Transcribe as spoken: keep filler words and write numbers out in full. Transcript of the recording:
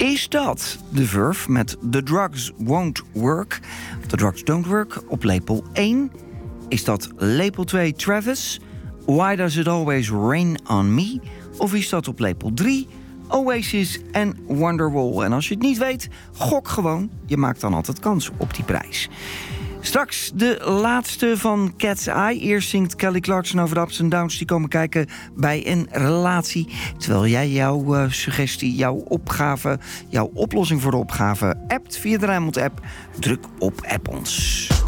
Is dat The Verve met The Drugs Won't Work, The Drugs Don't Work op lepel één? Is dat lepel twee Travis, Why Does It Always Rain On Me? Of is dat op lepel drie Oasis en Wonderwall? En als je het niet weet, gok gewoon. Je maakt dan altijd kans op die prijs. Straks de laatste van Cat's Eye. Eerst zingt Kelly Clarkson over de ups en downs die komen kijken bij een relatie. Terwijl jij jouw uh, suggestie, jouw opgave, jouw oplossing voor de opgave appt via de Rijnmond app. Druk op app ons.